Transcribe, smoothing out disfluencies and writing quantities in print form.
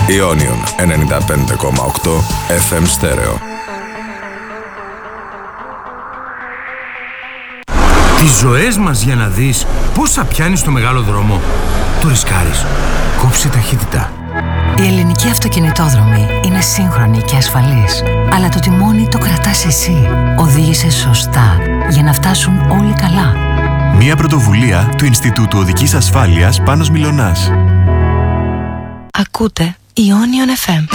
Ionion 95,8 FM στέρεο. Τις ζωές μας για να δεις πόσα πιάνεις στο μεγάλο δρόμο. Το ρισκάρεις. Κόψε ταχύτητα. Η ελληνική αυτοκινητόδρομη είναι σύγχρονη και ασφαλής. Αλλά το τιμόνι το κρατάς εσύ. Οδήγησε σωστά για να φτάσουν όλοι καλά. Μια πρωτοβουλία του Ινστιτούτου Οδικής Ασφάλειας Πάνος Μιλωνάς. Ακούτε Ionion FM.